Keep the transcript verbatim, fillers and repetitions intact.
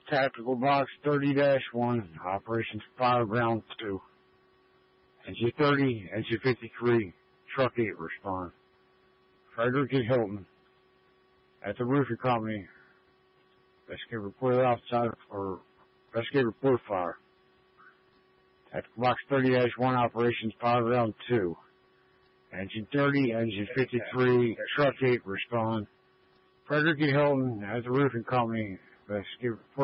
Tactical Box thirty dash one, Operations Fire Ground two. Engine thirty, Engine fifty-three, Truck eight respond. Frederick and Hilton at the roofing company. Investigative report outside or investigative report fire. Tactical Box thirty dash one, Operations Fire Ground two. Engine thirty, Engine fifty-three, Truck eight respond. Frederick and Hilton at the roofing company. Investigative report